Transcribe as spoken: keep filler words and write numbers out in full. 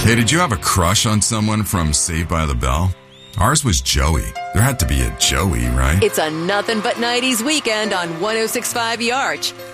Hey, did you have a crush on someone from Saved by the Bell? Ours was Joey. There had to be a Joey, right? It's a nothing but nineties weekend on one oh six point five The Arch.